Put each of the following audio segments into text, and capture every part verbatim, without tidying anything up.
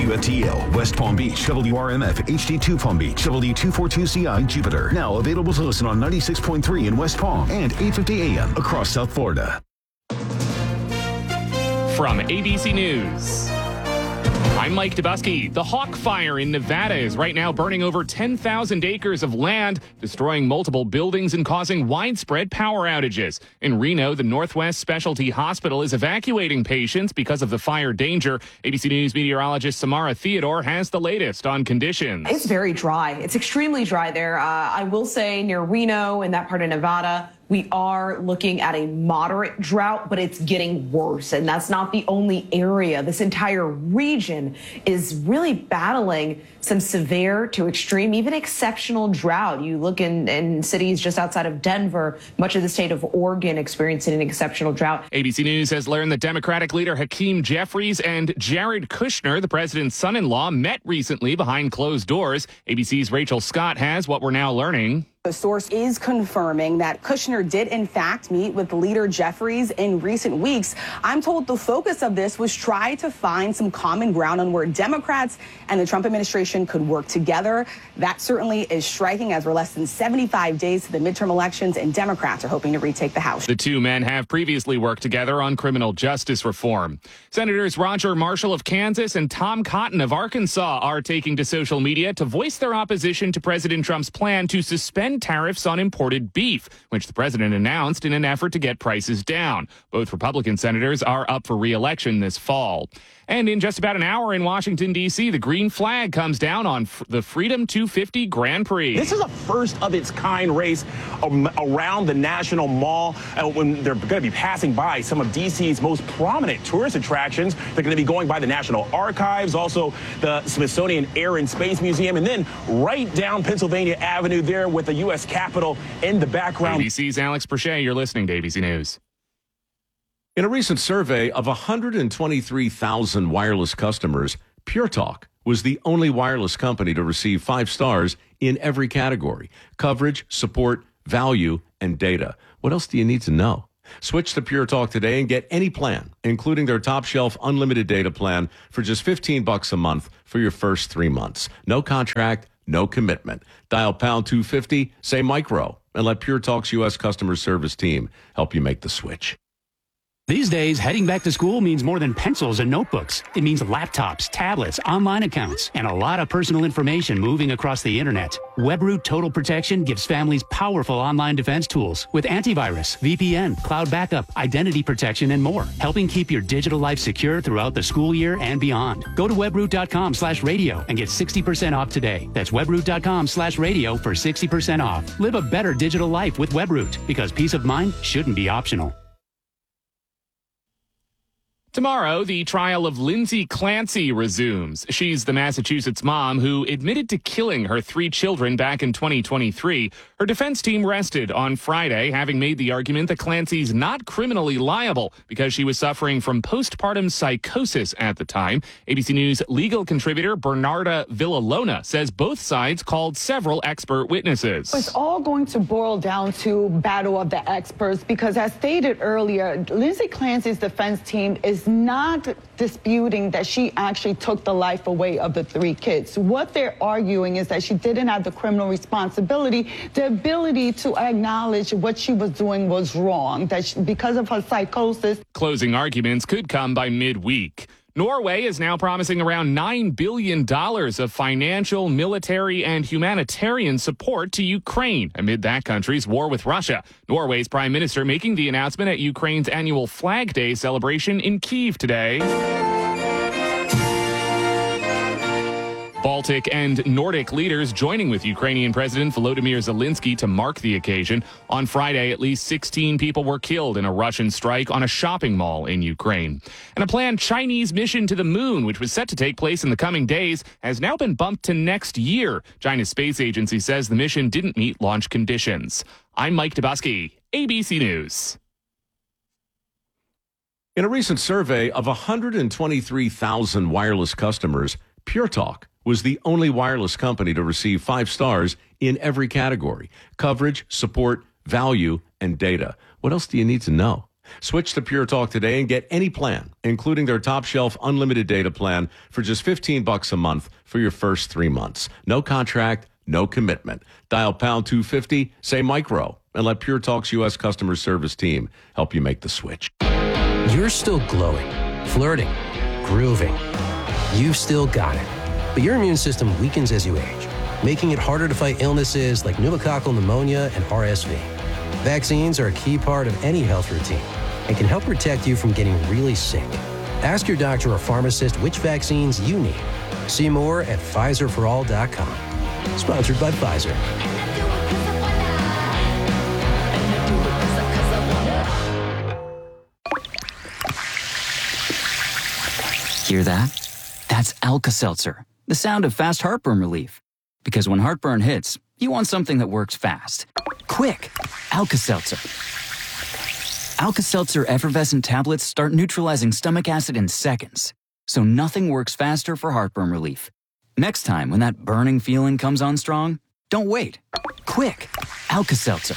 W F T L, West Palm Beach, W R M F, H D two Palm Beach, W two forty-two C I, Jupiter. Now available to listen on ninety-six point three in West Palm and eight fifty A M across South Florida. From A B C News, I'm Mike Dubusky. The Hawk Fire in Nevada is right now burning over ten thousand acres of land, destroying multiple buildings and causing widespread power outages. In Reno, the Northwest Specialty Hospital is evacuating patients because of the fire danger. A B C News meteorologist Samara Theodore has the latest on conditions. It's very dry. It's extremely dry there. Uh, I will say near Reno and that part of Nevada, we are looking at a moderate drought, but it's getting worse. And that's not the only area. This entire region is really battling some severe to extreme, even exceptional drought. You look in, in cities just outside of Denver, much of the state of Oregon experiencing an exceptional drought. A B C News has learned that Democratic leader Hakeem Jeffries and Jared Kushner, the president's son-in-law, met recently behind closed doors. A B C's Rachel Scott has what we're now learning. The source is confirming that Kushner did, in fact, meet with leader Jeffries in recent weeks. I'm told the focus of this was try to find some common ground on where Democrats and the Trump administration could work together. That certainly is striking as we're less than seventy-five days to the midterm elections, and Democrats are hoping to retake the House. The two men have previously worked together on criminal justice reform. Senators Roger Marshall of Kansas and Tom Cotton of Arkansas are taking to social media to voice their opposition to President Trump's plan to suspend tariffs on imported beef, which the president announced in an effort to get prices down. Both Republican senators are up for re-election this fall. And in just about an hour in Washington, D C, the green flag comes down on f- the Freedom two fifty Grand Prix. This is a first-of-its-kind race um, around the National Mall uh, when they're going to be passing by some of D C's most prominent tourist attractions. They're going to be going by the National Archives, also the Smithsonian Air and Space Museum, and then right down Pennsylvania Avenue there with the U S Capitol in the background. A B C's Alex Perche, you're listening to A B C News. In a recent survey of one hundred twenty-three thousand wireless customers, Pure Talk was the only wireless company to receive five stars in every category: coverage, support, value, and data. What else do you need to know? Switch to Pure Talk today and get any plan, including their top shelf unlimited data plan for just fifteen bucks a month for your first three months. No contract, no commitment. Dial pound two fifty, say micro, and let Pure Talk's U S customer service team help you make the switch. These days, heading back to school means more than pencils and notebooks. It means laptops, tablets, online accounts, and a lot of personal information moving across the internet. WebRoot Total Protection gives families powerful online defense tools with antivirus, V P N, cloud backup, identity protection, and more, helping keep your digital life secure throughout the school year and beyond. Go to webroot.com slash radio and get sixty percent off today. That's webroot.com slash radio for sixty percent off. Live a better digital life with WebRoot, because peace of mind shouldn't be optional. Tomorrow, the trial of Lindsay Clancy resumes. She's the Massachusetts mom who admitted to killing her three children back in twenty twenty-three. Her defense team rested on Friday, having made the argument that Clancy's not criminally liable because she was suffering from postpartum psychosis at the time. A B C News legal contributor Bernarda Villalona says both sides called several expert witnesses. It's all going to boil down to battle of the experts because, as stated earlier, Lindsay Clancy's defense team is not disputing that she actually took the life away of the three kids. What they're arguing is that she didn't have the criminal responsibility, the ability to acknowledge what she was doing was wrong, that she, because of her psychosis. Closing arguments could come by midweek. Norway is now promising around nine billion dollars of financial, military, and humanitarian support to Ukraine amid that country's war with Russia. Norway's prime minister making the announcement at Ukraine's annual Flag Day celebration in Kyiv today. Baltic and Nordic leaders joining with Ukrainian President Volodymyr Zelensky to mark the occasion. On Friday, at least sixteen people were killed in a Russian strike on a shopping mall in Ukraine. And a planned Chinese mission to the moon, which was set to take place in the coming days, has now been bumped to next year. China's space agency says the mission didn't meet launch conditions. I'm Mike Dubusky, A B C News. In a recent survey of one hundred twenty-three thousand wireless customers, Pure Talk was the only wireless company to receive five stars in every category: coverage, support, value, and data. What else do you need to know? Switch to Pure Talk today and get any plan, including their top shelf unlimited data plan for just fifteen bucks a month for your first three months. No contract, no commitment. Dial pound two fifty, say micro, and let Pure Talk's U S customer service team help you make the switch. You're still glowing, flirting, grooving. You've still got it. But your immune system weakens as you age, making it harder to fight illnesses like pneumococcal pneumonia and R S V. Vaccines are a key part of any health routine and can help protect you from getting really sick. Ask your doctor or pharmacist which vaccines you need. See more at Pfizer for all dot com. Sponsored by Pfizer. Hear that? That's Alka-Seltzer, the sound of fast heartburn relief. Because when heartburn hits, you want something that works fast. Quick! Alka-Seltzer. Alka-Seltzer effervescent tablets start neutralizing stomach acid in seconds, so nothing works faster for heartburn relief. Next time when that burning feeling comes on strong, don't wait. Quick! Alka-Seltzer.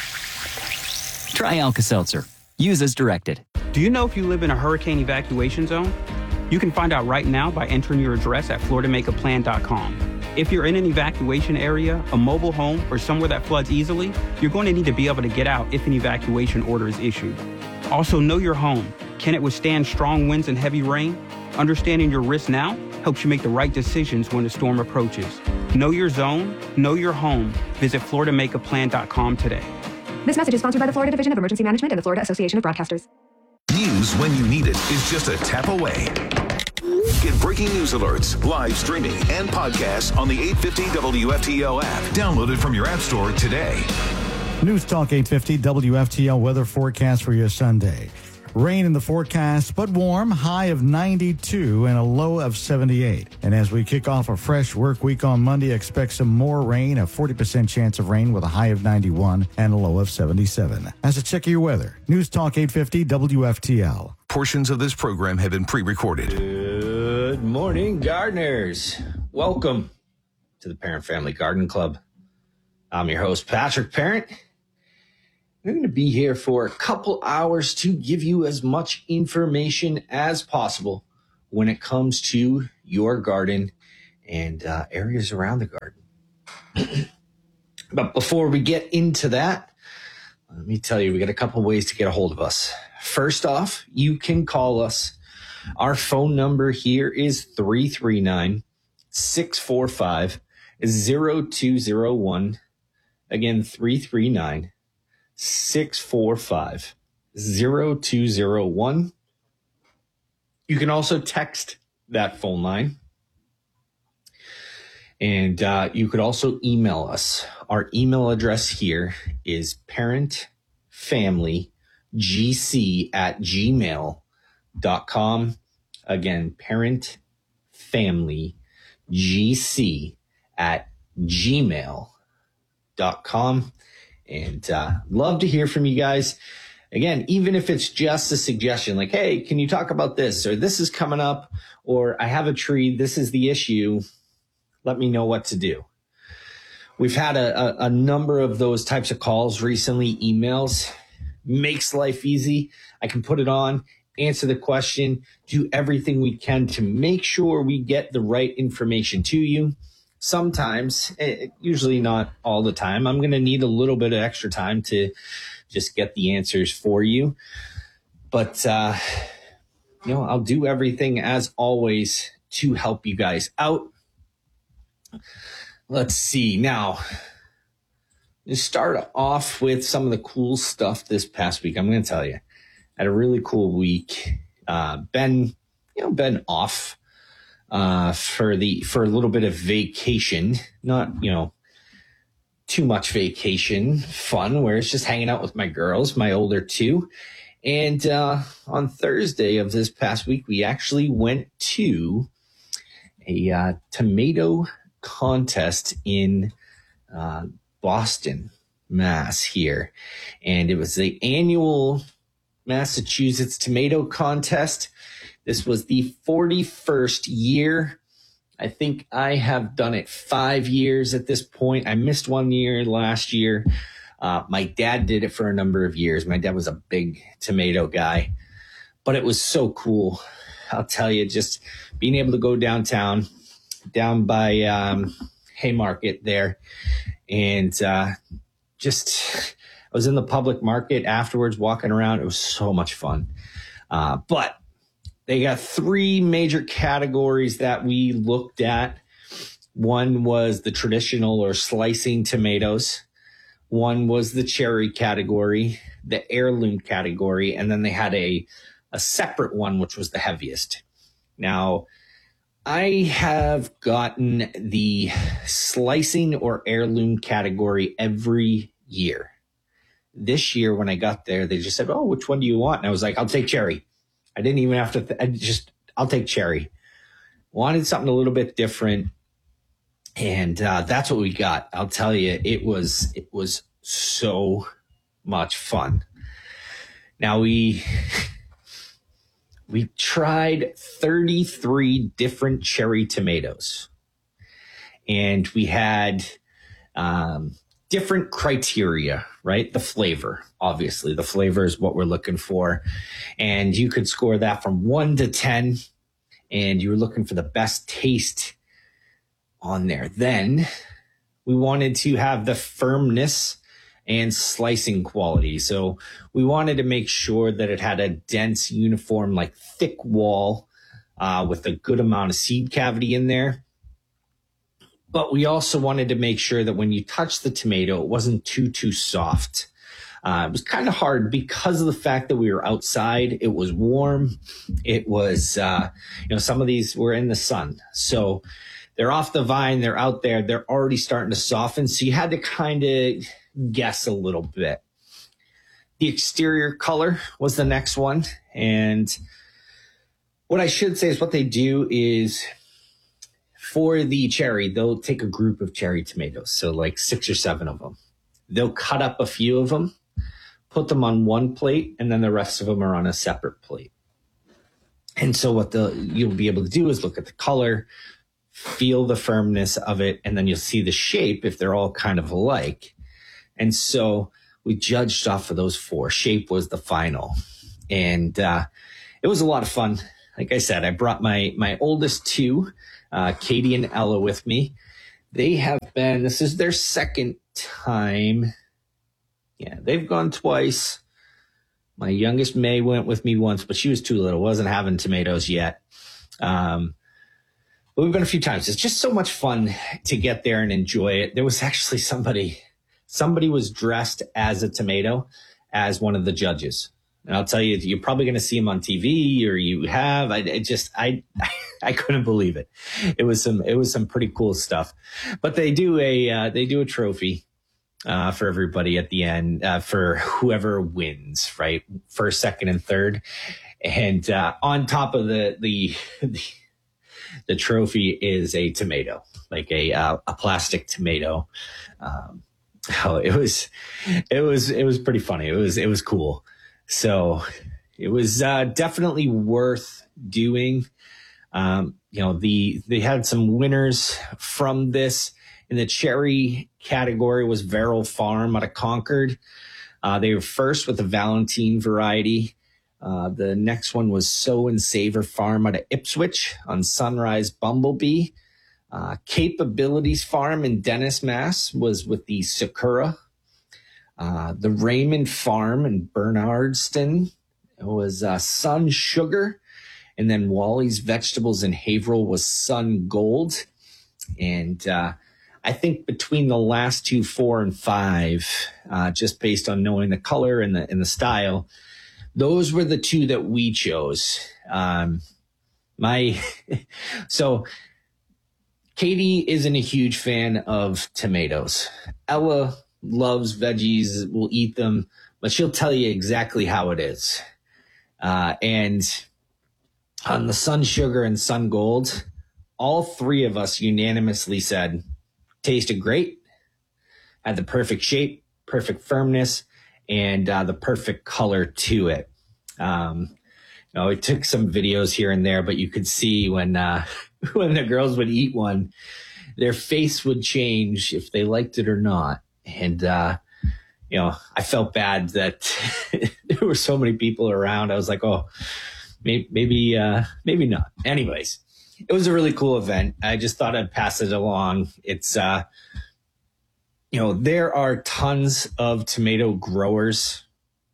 Try Alka-Seltzer. Use as directed. Do you know if you live in a hurricane evacuation zone? You can find out right now by entering your address at florida make a plan dot com. If you're in an evacuation area, a mobile home, or somewhere that floods easily, you're going to need to be able to get out if an evacuation order is issued. Also, know your home. Can it withstand strong winds and heavy rain? Understanding your risk now helps you make the right decisions when the storm approaches. Know your zone, know your home. Visit florida make a plan dot com today. This message is sponsored by the Florida Division of Emergency Management and the Florida Association of Broadcasters. News when you need it is just a tap away. Get breaking news alerts, live streaming, and podcasts on the eight fifty W F T L app. Download it from your app store today. News Talk eight fifty W F T L weather forecast for your Sunday. Rain in the forecast, but warm, high of ninety-two and a low of seventy-eight. And as we kick off a fresh work week on Monday, expect some more rain, a forty percent chance of rain with a high of ninety-one and a low of seventy-seven. As a check of your weather, News Talk eight fifty W F T L. Portions of this program have been pre-recorded. Good morning, gardeners. Welcome to the Parent Family Garden Club. I'm your host, Patrick Parent. We're going to be here for a couple hours to give you as much information as possible when it comes to your garden and uh, areas around the garden. But before we get into that, let me tell you, we got a couple ways to get a hold of us. First off, you can call us. Our phone number here is three three nine, six four five, zero two zero one. Again, three three nine, six four five, zero two zero one. You can also text that phone line. And uh, you could also email us. Our email address here is parentfamilygc at gmail dot com. Again, parentfamilygc at gmail dot com. And uh, love to hear from you guys. Again, even if it's just a suggestion, like, hey, can you talk about this? Or this is coming up, or I have a tree, this is the issue. Let me know what to do. We've had a, a, a number of those types of calls recently, emails. Makes life easy. I can put it on, answer the question, do everything we can to make sure we get the right information to you. Sometimes, usually not all the time, I'm going to need a little bit of extra time to just get the answers for you. But, uh, you know, I'll do everything as always to help you guys out. Let's see. Now, to start off with some of the cool stuff this past week, I'm going to tell you, I had a really cool week. Uh, been, you know, been off. Uh, for the, for a little bit of vacation, not, you know, too much vacation fun where it's just hanging out with my girls, my older two. And, uh, on Thursday of this past week, we actually went to a, uh, tomato contest in, uh, Boston, Mass here. And it was the annual Massachusetts Tomato Contest. This was the forty-first year. I think I have done it five years at this point. I missed one year last year. Uh, my dad did it for a number of years. My dad was a big tomato guy, but it was so cool. I'll tell you, just being able to go downtown, down by um, Haymarket there, and uh, just I was in the public market afterwards, walking around. It was so much fun. Uh, but they got three major categories that we looked at. One was the traditional or slicing tomatoes. One was the cherry category, the heirloom category, and then they had a, a separate one, which was the heaviest. Now, I have gotten the slicing or heirloom category every year. This year, when I got there, they just said, oh, which one do you want? And I was like, I'll take cherry. I didn't even have to, th- I just, I'll take cherry. Wanted something a little bit different. And uh, that's what we got. I'll tell you, it was, it was so much fun. Now we, we tried thirty-three different cherry tomatoes, and we had um, different criteria, right? The flavor, obviously the flavor is what we're looking for. And you could score that from one to ten, and you were looking for the best taste on there. Then we wanted to have the firmness and slicing quality. So we wanted to make sure that it had a dense, uniform, like thick wall uh, with a good amount of seed cavity in there. But we also wanted to make sure that when you touch the tomato, it wasn't too, too soft. Uh, it was kind of hard because of the fact that we were outside. It was warm. It was, uh, you know, some of these were in the sun. So they're off the vine. They're out there. They're already starting to soften. So you had to kind of guess a little bit. The exterior color was the next one. And what I should say is what they do is for the cherry, they'll take a group of cherry tomatoes. So like six or seven of them. They'll cut up a few of them, put them on one plate, and then the rest of them are on a separate plate. And so what the you'll be able to do is look at the color, feel the firmness of it, and then you'll see the shape if they're all kind of alike. And so we judged off of those four. Shape was the final. And uh, it was a lot of fun. Like I said, I brought my my oldest two, uh, Katie and Ella, with me. They have been, this is their second time. Yeah, they've gone twice. My youngest May went with me once, but she was too little, wasn't having tomatoes yet. Um, but we've been a few times. It's just so much fun to get there and enjoy it. There was actually somebody, somebody was dressed as a tomato as one of the judges. And I'll tell you, you're probably going to see him on T V, or you have. I it just, I, I couldn't believe it. It was some, it was some pretty cool stuff. But they do a, uh, they do a trophy uh, for everybody at the end uh, for whoever wins, right? First, second, and third. And uh, on top of the the the, the trophy is a tomato, like a uh, a plastic tomato. Um, oh, it was, it was, it was pretty funny. It was, it was cool. So it was uh, definitely worth doing. Um, you know, the they had some winners from this. In the cherry category was Verrill Farm out of Concord. Uh, they were first with the Valentine variety. Uh, the next one was Sow and Savor Farm out of Ipswich on Sunrise Bumblebee. Uh, Capabilities Farm in Dennis, Mass was with the Sakura. Uh, the Raymond Farm in Bernardston was uh, Sun Sugar. And then Wally's Vegetables in Haverhill was Sun Gold. And uh, I think between the last two, four and five, uh, just based on knowing the color and the and the style, those were the two that we chose. Um, my so Katie isn't a huge fan of tomatoes. Ella loves veggies, will eat them, but she'll tell you exactly how it is. Uh, and on the Sun Sugar and Sun Gold, all three of us unanimously said, tasted great, had the perfect shape, perfect firmness, and uh, the perfect color to it. Um, you know, it took some videos here and there, but you could see when uh, when the girls would eat one, their face would change if they liked it or not. And uh, you know, I felt bad that there were so many people around. I was like, oh, maybe, maybe, uh, maybe not. Anyways, it was a really cool event. I just thought I'd pass it along. It's, uh, you know, there are tons of tomato growers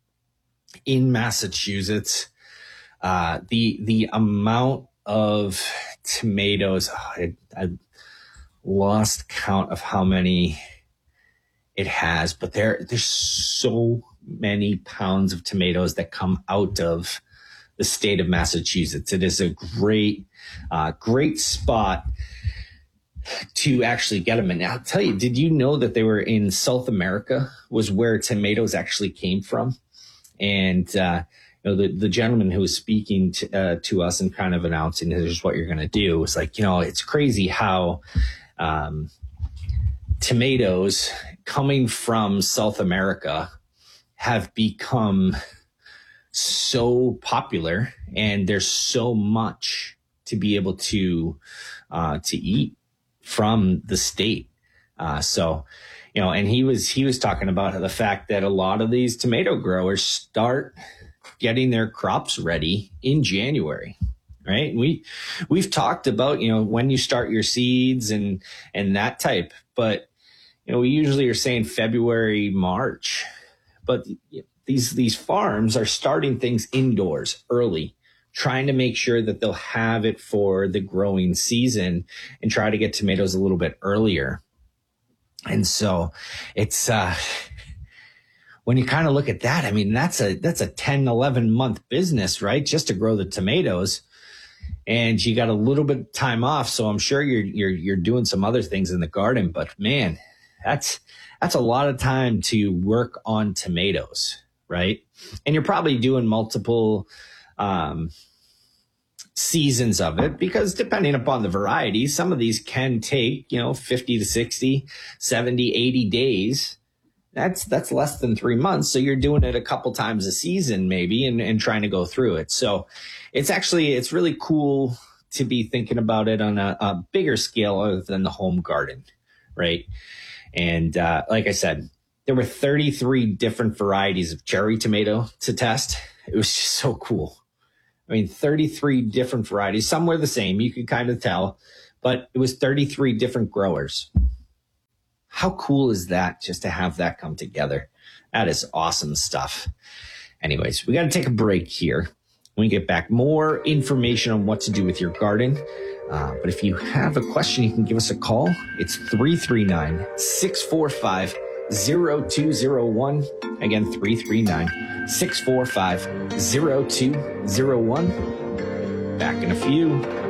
in Massachusetts. Uh, the, the amount of tomatoes, oh, I, I lost count of how many it has, but there, there's so many pounds of tomatoes that come out of the state of Massachusetts. It is a great, uh, great spot to actually get them. And I'll tell you, did you know that they were in South America was where tomatoes actually came from? And, uh, you know, the, the gentleman who was speaking to, uh, to us and kind of announcing, here's what you're going to do, was like, you know, it's crazy how, um, tomatoes coming from South America have become so popular, and there's so much to be able to, uh, to eat from the state. Uh, so, you know, and he was, he was talking about the fact that a lot of these tomato growers start getting their crops ready in January. Right. We, we've talked about, you know, when you start your seeds and, and that type, but, you know, we usually are saying February, March, but these, these farms are starting things indoors early, trying to make sure that they'll have it for the growing season and try to get tomatoes a little bit earlier. And so it's, uh, when you kind of look at that, I mean, that's a, that's a ten, eleven month business, right? Just to grow the tomatoes. And you got a little bit of time off. So I'm sure you're, you're, you're doing some other things in the garden, but man, that's, that's a lot of time to work on tomatoes, right? And you're probably doing multiple, um, seasons of it, because depending upon the variety, some of these can take, you know, fifty to sixty, seventy, eighty days. That's, that's less than three months. So you're doing it a couple times a season, maybe, and, and trying to go through it. So it's actually, it's really cool to be thinking about it on a, a bigger scale other than the home garden. Right. And, uh, like I said, there were thirty-three different varieties of cherry tomato to test. It was just so cool. I mean, thirty-three different varieties. Some were the same. You could kind of tell, but it was thirty-three different growers. How cool is that, just to have that come together? That is awesome stuff. Anyways, we got to take a break here. When we get back, more information on what to do with your garden. Uh, but if you have a question, you can give us a call. It's three three nine, six four five, zero two zero one. Again, three three nine, six four five, zero two zero one. Back in a few.